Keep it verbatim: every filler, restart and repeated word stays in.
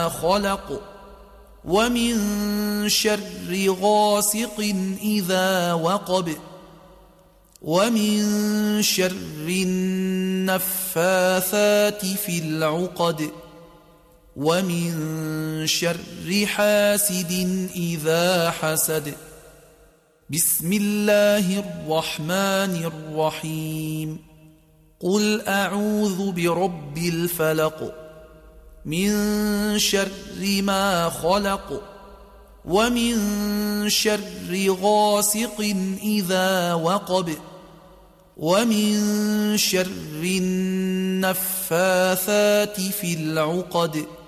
خلق ومن شر غاسق إذا وقب ومن شر النفاثات في العقد ومن شر حاسد إذا حسد. بسم الله الرحمن الرحيم. قل أعوذ برب الفلق من شر ما خلق ومن شر غاسق إذا وقب ومن شر النفاثات في العقد